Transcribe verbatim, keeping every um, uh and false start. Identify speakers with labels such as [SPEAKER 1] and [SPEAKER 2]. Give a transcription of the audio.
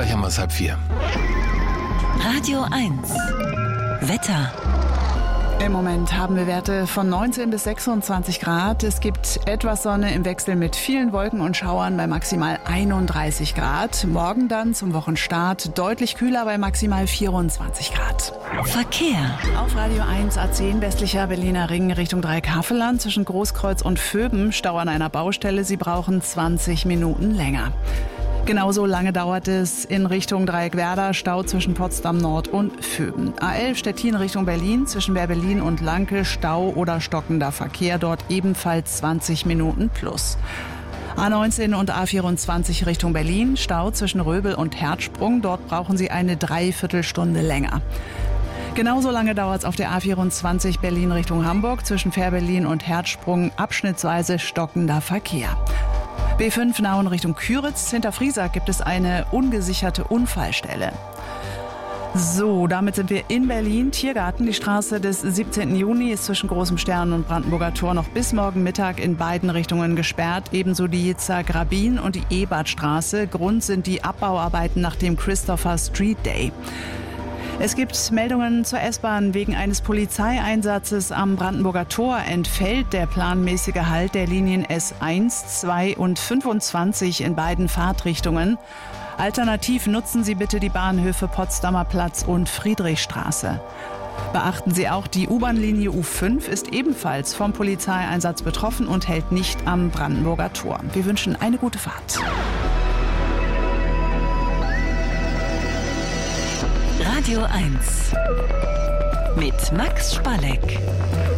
[SPEAKER 1] Gleich haben wir es halb vier.
[SPEAKER 2] Radio eins. Wetter.
[SPEAKER 3] Im Moment haben wir Werte von neunzehn bis sechsundzwanzig Grad. Es gibt etwas Sonne im Wechsel mit vielen Wolken und Schauern bei maximal einunddreißig Grad. Morgen dann zum Wochenstart deutlich kühler bei maximal vierundzwanzig Grad.
[SPEAKER 2] Verkehr.
[SPEAKER 3] Auf Radio eins A zehn westlicher Berliner Ring Richtung Dreieckhavelland zwischen Großkreuz und Vöben. Stau an einer Baustelle. Sie brauchen zwanzig Minuten länger. Genauso lange dauert es in Richtung Dreieckwerder, Stau zwischen Potsdam Nord und Vöben. A elf Stettin Richtung Berlin, zwischen Berlin und Lanke, Stau oder stockender Verkehr, dort ebenfalls zwanzig Minuten plus. A neunzehn und A vierundzwanzig Richtung Berlin, Stau zwischen Röbel und Herzsprung, dort brauchen Sie eine Dreiviertelstunde länger. Genauso lange dauert es auf der A vierundzwanzig Berlin Richtung Hamburg, zwischen Fährberlin und Herzsprung, abschnittsweise stockender Verkehr. B fünf Nauen Richtung Küritz. Hinter Friesack gibt es eine ungesicherte Unfallstelle. So, damit sind wir in Berlin. Tiergarten, die Straße des siebzehnten Juni ist zwischen Großem Stern und Brandenburger Tor noch bis morgen Mittag in beiden Richtungen gesperrt. Ebenso die Jitzer Grabin und die Ebertstraße. Grund sind die Abbauarbeiten nach dem Christopher Street Day. Es gibt Meldungen zur S-Bahn. Wegen eines Polizeieinsatzes am Brandenburger Tor entfällt der planmäßige Halt der Linien S eins, zwei und fünfundzwanzig in beiden Fahrtrichtungen. Alternativ nutzen Sie bitte die Bahnhöfe Potsdamer Platz und Friedrichstraße. Beachten Sie auch, die U-Bahn-Linie U fünf ist ebenfalls vom Polizeieinsatz betroffen und hält nicht am Brandenburger Tor. Wir wünschen eine gute Fahrt.
[SPEAKER 2] Radio eins mit Max Spalleck.